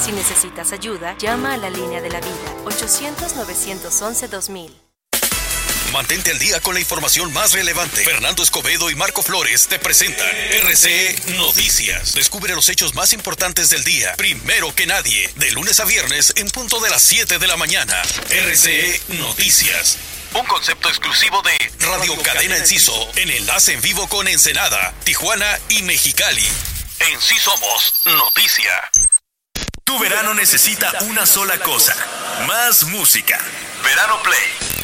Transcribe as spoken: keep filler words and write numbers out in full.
Si necesitas ayuda, llama a la línea de la vida, ochocientos, novecientos once, dos mil. Mantente al día con la información más relevante. Fernando Escobedo y Marco Flores te presentan R C E Noticias. Descubre los hechos más importantes del día, primero que nadie, de lunes a viernes en punto de las siete de la mañana. R C E Noticias. Un concepto exclusivo de Radio Cadena Enciso, en enlace en vivo con Ensenada, Tijuana y Mexicali. En Sí Somos Noticia. Tu verano necesita una sola cosa: más música. Verano Play.